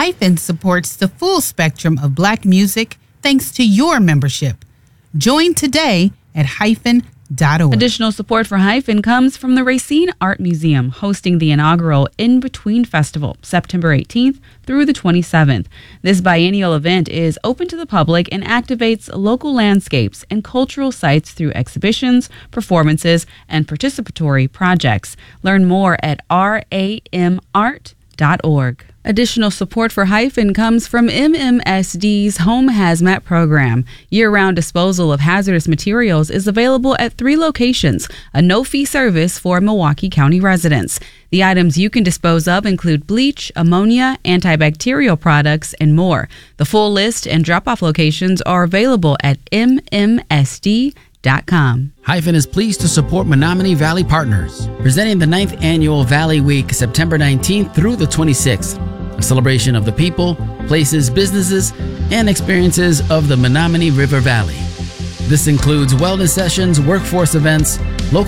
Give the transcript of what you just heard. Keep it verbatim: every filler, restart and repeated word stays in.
Hyphen supports the full spectrum of Black music thanks to your membership. Join today at hyphen dot org. Additional support for Hyphen comes from the Racine Art Museum, hosting the inaugural In Between Festival, September eighteenth through the twenty-seventh. This biennial event is open to the public and activates local landscapes and cultural sites through exhibitions, performances, and participatory projects. Learn more at ram dot org. Additional support for Hyphen comes from M M S D's Home Hazmat program. Year-round disposal of hazardous materials is available at three locations, a no-fee service for Milwaukee County residents. The items you can dispose of include bleach, ammonia, antibacterial products, and more. The full list and drop-off locations are available at m m s d dot com. Hyphen is pleased to support Menominee Valley Partners, presenting the ninth Annual Valley Week, September nineteenth through the twenty-sixth, a celebration of the people, places, businesses, and experiences of the Menominee River Valley. This includes wellness sessions, workforce events, local